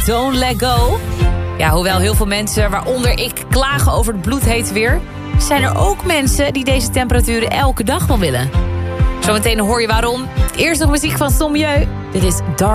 Don't Let Go. Ja, hoewel heel veel mensen, waaronder ik, klagen over het bloedheet weer, zijn er ook mensen die deze temperaturen elke dag wel willen. Zometeen hoor je waarom. Eerst nog muziek van Sommieu. Dit is Dark.